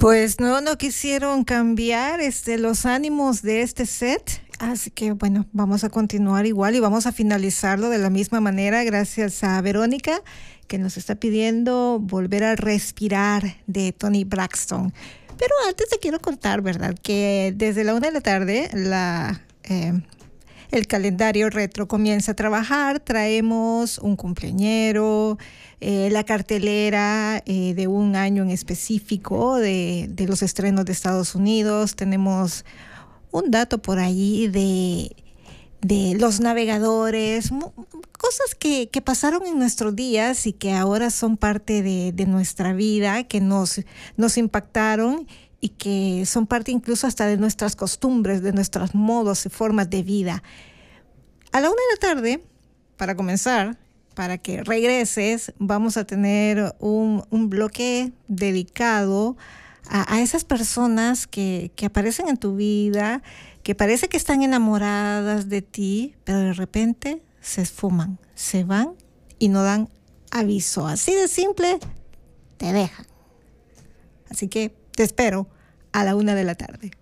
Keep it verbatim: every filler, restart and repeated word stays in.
Pues no, no quisieron cambiar este, los ánimos de este set, así que bueno, vamos a continuar igual y vamos a finalizarlo de la misma manera, gracias a Verónica, que nos está pidiendo volver a respirar de Toni Braxton. Pero antes te quiero contar, ¿verdad? Que desde la una de la tarde la... Eh, el calendario retro comienza a trabajar, traemos un cumpleañero, eh, la cartelera eh, de un año en específico de, de los estrenos de Estados Unidos, tenemos un dato por ahí de, de los navegadores, mu- cosas que, que pasaron en nuestros días y que ahora son parte de, de nuestra vida, que nos, nos impactaron y que son parte incluso hasta de nuestras costumbres, de nuestros modos y formas de vida. A la una de la tarde, para comenzar, para que regreses, vamos a tener un, un bloque dedicado a, a esas personas que, que aparecen en tu vida, que parece que están enamoradas de ti, pero de repente se esfuman, se van y no dan aviso. Así de simple, te dejan. Así que te espero a la una de la tarde.